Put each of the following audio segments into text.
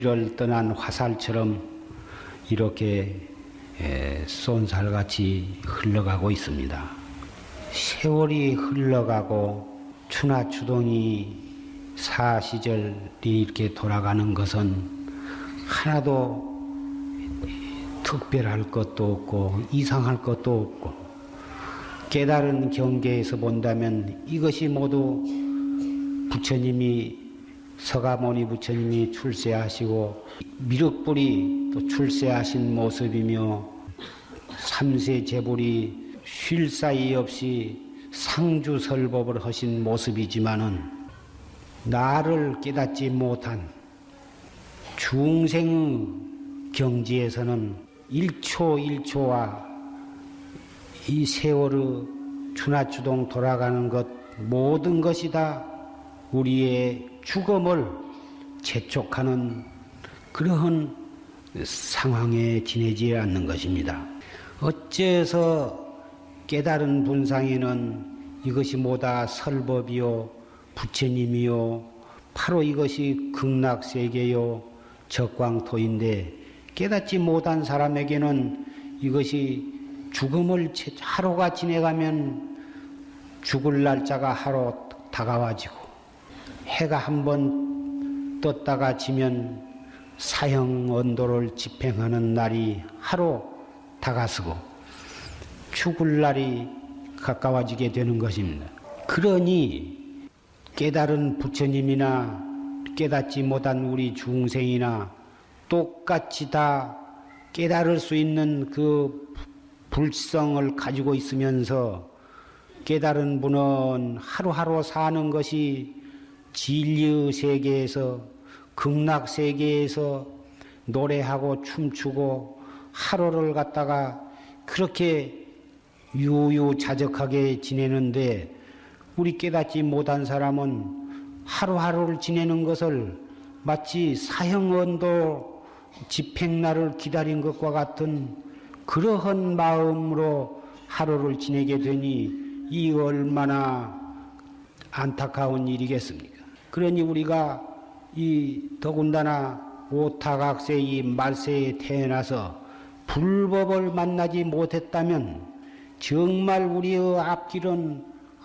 를 떠난 화살처럼 이렇게 쏜살같이 흘러가고 있습니다. 세월이 흘러가고 추나추동이 사시절이 이렇게 돌아가는 것은 하나도 특별할 것도 없고 이상할 것도 없고, 깨달은 경계에서 본다면 이것이 모두 부처님이, 서가모니 부처님이 출세하시고 미륵불이 또 출세하신 모습이며, 삼세 제불이 쉴 사이 없이 상주설법을 하신 모습이지만은, 나를 깨닫지 못한 중생의 경지에서는 1초 1초와 이 세월의 추나추동 돌아가는 것, 모든 것이 다 우리의 죽음을 재촉하는 그러한 상황에 지내지 않는 것입니다. 어째서 깨달은 분상에는 이것이 뭐다 설법이요 부처님이요 바로 이것이 극락세계요 적광토인데, 깨닫지 못한 사람에게는 이것이 죽음을 하루가 지내가면 죽을 날짜가 하루 다가와지고, 해가 한번 떴다가 지면 사형 언도를 집행하는 날이 하루 다가서고 죽을 날이 가까워지게 되는 것입니다. 그러니 깨달은 부처님이나 깨닫지 못한 우리 중생이나 똑같이 다 깨달을 수 있는 그 불성을 가지고 있으면서, 깨달은 분은 하루하루 사는 것이 진리의 세계에서, 극락세계에서 노래하고 춤추고 하루를 갖다가 그렇게 유유자적하게 지내는데, 우리 깨닫지 못한 사람은 하루하루를 지내는 것을 마치 사형언도 집행날을 기다린 것과 같은 그러한 마음으로 하루를 지내게 되니 이 얼마나 안타까운 일이겠습니까? 그러니 우리가 이 더군다나 오타각세 이 말세에 태어나서 불법을 만나지 못했다면 정말 우리의 앞길은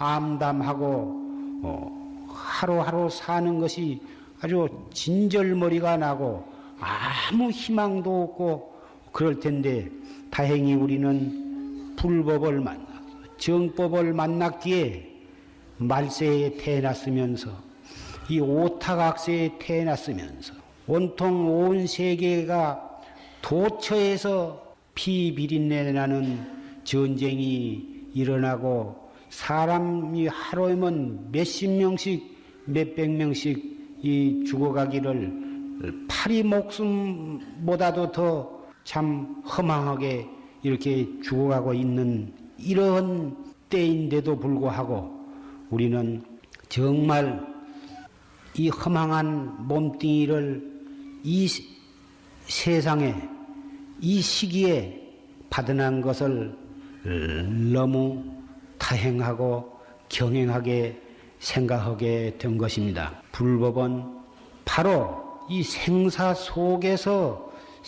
암담하고 하루하루 사는 것이 아주 진절머리가 나고 아무 희망도 없고 그럴 텐데, 다행히 우리는 불법을 만나 정법을 만났기에 말세에 태어났으면서, 이 오타각세에 태어났으면서 온통 온 세계가 도처에서 피비린내 나는 전쟁이 일어나고, 사람이 하루에면 몇십 명씩 몇백 명씩 이 죽어가기를 파리 목숨보다도 더 참 허망하게 이렇게 죽어가고 있는 이런 때인데도 불구하고, 우리는 정말 이 허망한 몸뚱이를 이 세상에 이 시기에 받아난 것을 너무 다행하고 경행하게 생각하게 된 것입니다. 불법은 바로 이 생사 속에서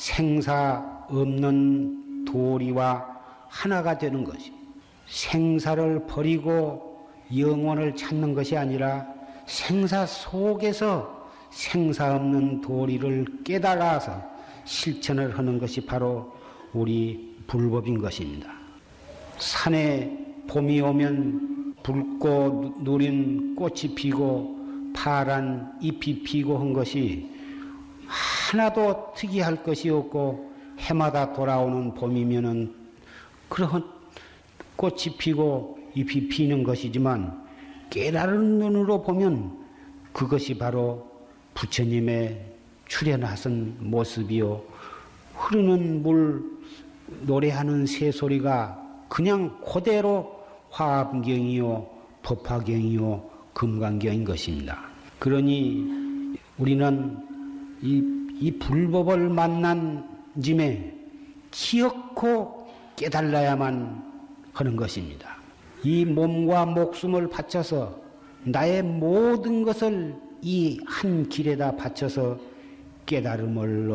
생사 없는 도리와 하나가 되는 것이, 생사를 버리고 영원을 찾는 것이 아니라 생사 속에서 생사 없는 도리를 깨달아서 실천을 하는 것이 바로 우리 불법인 것입니다. 산에 봄이 오면 붉고 누린 꽃이 피고 파란 잎이 피고 한 것이 하나도 특이할 것이 없고, 해마다 돌아오는 봄이면은 그런 꽃이 피고 잎이 피는 것이지만, 깨달은 눈으로 보면 그것이 바로 부처님의 출현하신 모습이요, 흐르는 물, 노래하는 새소리가 그냥 그대로 화엄경이요 법화경이요 금강경인 것입니다. 그러니 우리는 이 불법을 만난 짐에 기어코 깨달아야만 하는 것입니다. 이 몸과 목숨을 바쳐서 나의 모든 것을 이 한 길에다 바쳐서 깨달음을